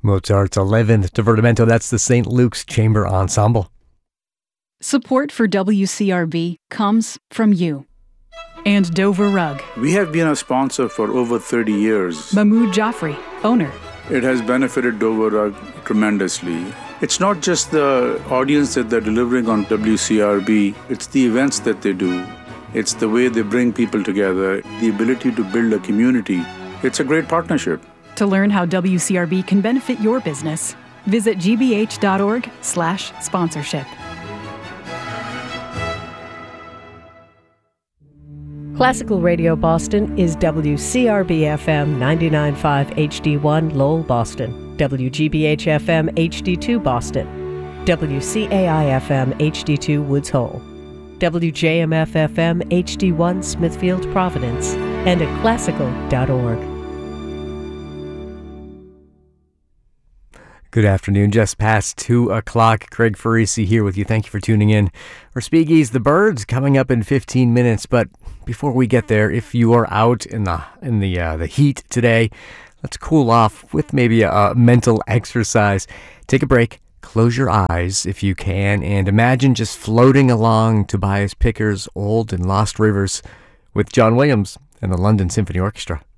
Mozart's 11th Divertimento, that's the St. Luke's Chamber Ensemble. Support for WCRB comes from you. And Dover Rug. We have been a sponsor for over 30 years. Mahmoud Jaffrey, owner. It has benefited Dover Rug tremendously. It's not just the audience that they're delivering on WCRB, it's the events that they do. It's the way they bring people together, the ability to build a community. It's a great partnership. To learn how WCRB can benefit your business, visit gbh.org/sponsorship. Classical Radio Boston is WCRB-FM 99.5 HD1 Lowell, Boston, WGBH-FM HD2 Boston, WCAI-FM HD2 Woods Hole, WJMF-FM HD1 Smithfield, Providence, and at classical.org. Good afternoon, just past 2 o'clock. Craig Farisi here with you. Thank you for tuning in. For Spiege's The Birds coming up in 15 minutes. But before we get there, if you are out in the heat today, let's cool off with maybe a mental exercise. Take a break, close your eyes if you can, and imagine just floating along Tobias Picker's Old and Lost Rivers with John Williams and the London Symphony Orchestra.